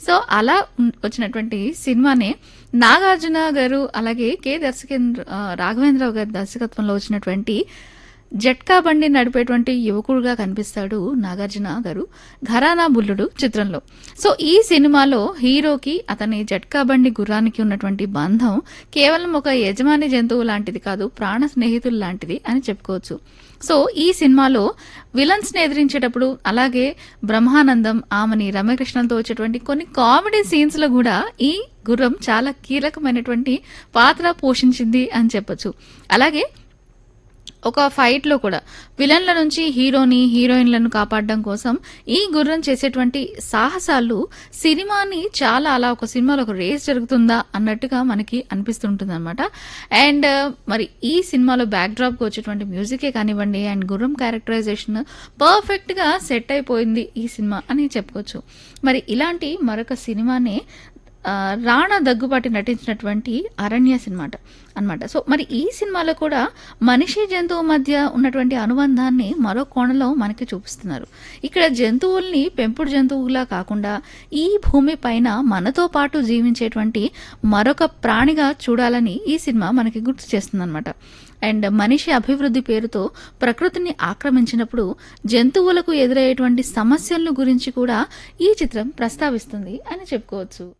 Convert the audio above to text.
So అలా వచ్చినటువంటి సినిమానే నాగార్జున గారు అలాగే రాఘవేంద్రరావు గారి దర్శకత్వంలో వచ్చినటువంటి జట్కా బండి నడిపేటువంటి యువకుడుగా కనిపిస్తాడు నాగార్జున గారు ఘరానా బుల్లుడు చిత్రంలో. సో ఈ సినిమాలో హీరోకి అతని జట్కా బండి గుర్రానికి ఉన్నటువంటి బంధం కేవలం ఒక యజమాని జంతువు లాంటిది కాదు, ప్రాణ స్నేహితులు లాంటిది అని చెప్పుకోవచ్చు. సో ఈ సినిమాలో విలన్స్ ని ఎదిరించేటప్పుడు అలాగే బ్రహ్మానందం, ఆమని, రమ్యకృష్ణలతో వచ్చేటువంటి కొన్ని కామెడీ సీన్స్ లో కూడా ఈ గుర్రం చాలా కీలకమైనటువంటి పాత్ర పోషించింది అని చెప్పొచ్చు. అలాగే ఒక ఫైట్ లో కూడా విలన్ల నుంచి హీరోయిన్లను కాపాడడం కోసం ఈ గుర్రం చేసేటువంటి సాహసాలు సినిమాని చాలా అలా ఒక సినిమాలో ఒక రేస్ జరుగుతుందా అన్నట్టుగా మనకి అనిపిస్తుంటుంది అనమాట. అండ్ మరి ఈ సినిమాలో బ్యాక్ డ్రాప్ కు వచ్చేటువంటి మ్యూజికే కానివ్వండి అండ్ గుర్రం క్యారెక్టరైజేషన్ పర్ఫెక్ట్ గా సెట్ అయిపోయింది ఈ సినిమా అని చెప్పుకోవచ్చు. మరి ఇలాంటి మరొక సినిమానే రాణా దగ్గుబాటి నటించినటువంటి అరణ్య సినిమా అన్నమాట. సో మరి ఈ సినిమాలో కూడా మనిషి జంతువు మధ్య ఉన్నటువంటి అనుబంధాన్ని మరో కోణంలో మనకి చూపిస్తున్నారు. ఇక్కడ జంతువుల్ని పెంపుడు జంతువులా కాకుండా ఈ భూమి పైన మనతో పాటు జీవించేటువంటి మరొక ప్రాణిగా చూడాలని ఈ సినిమా మనకి గుర్తు చేస్తుంది అనమాట. అండ్ మనిషి అభివృద్ధి పేరుతో ప్రకృతిని ఆక్రమించినప్పుడు జంతువులకు ఎదురయ్యేటువంటి సమస్యల గురించి కూడా ఈ చిత్రం ప్రస్తావిస్తుంది అని చెప్పుకోవచ్చు.